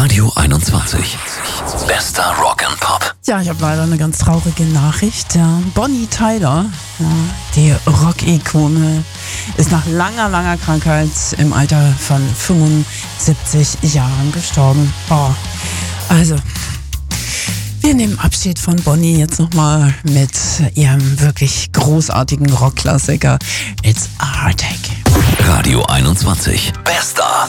Radio 21. Bester Rock and Pop. Ja, ich habe leider eine ganz traurige Nachricht. Ja, Bonnie Tyler, ja, die Rock-Ikone, ist nach langer Krankheit im Alter von 75 Jahren gestorben. Oh, also, wir nehmen Abschied von Bonnie jetzt nochmal mit ihrem wirklich großartigen Rockklassiker It's a Heartache. Radio 21. Bester